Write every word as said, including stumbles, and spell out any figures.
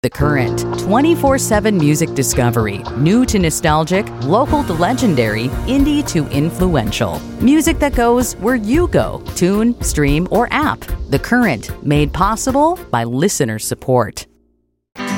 The Current, twenty-four seven music discovery. New to nostalgic, local to legendary, indie to influential. Music that goes where you go. Tune, stream, or app. The Current, made possible by listener support.